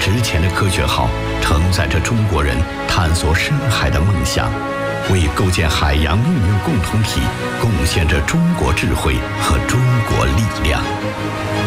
值钱的科学号承载着中国人探索深海的梦想，为构建海洋命运共同体贡献着中国智慧和中国力量。